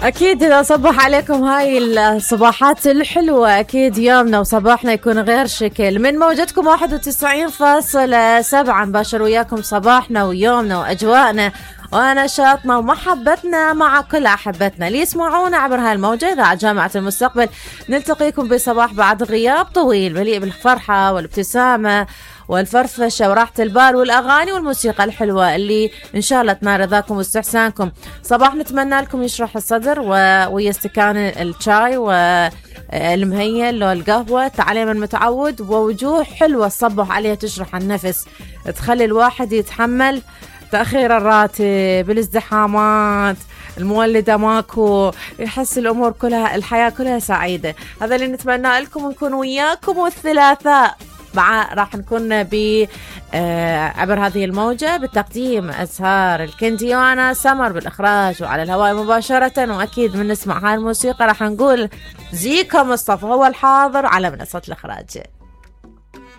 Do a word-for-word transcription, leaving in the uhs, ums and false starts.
أكيد إذا صبح عليكم هاي الصباحات الحلوة أكيد يومنا وصباحنا يكون غير شكل. من موجتكم واحد وتسعين فاصلة سبعة مباشر وياكم صباحنا ويومنا وأجواءنا ونشاطنا ومحبتنا مع كل أحبتنا اللي يسمعونا عبر هاي الموجة إذاعة جامعة المستقبل. نلتقيكم بصباح بعد غياب طويل مليء بالفرحة والابتسامة والفرفشة وراحة البال والأغاني والموسيقى الحلوة اللي إن شاء الله تنال رضاكم واستحسانكم. صباح نتمنى لكم يشرح الصدر ويا استكان الشاي والمهيل والقهوة تعليم المتعود ووجوه حلوة تصبح عليها تشرح النفس تخلي الواحد يتحمل تأخير الراتب الازدحامات المولدة ماكو يحس الأمور كلها الحياة كلها سعيدة. هذا اللي نتمنى لكم ونكون وياكم والثلاثاء مع راح نكون ب عبر هذه الموجة بالتقديم أزهار الكندي وأنا سمر بالإخراج وعلى الهواء مباشرة. وأكيد من نسمع هاي الموسيقى راح نقول زيكا مصطفى هو الحاضر على منصة الإخراج.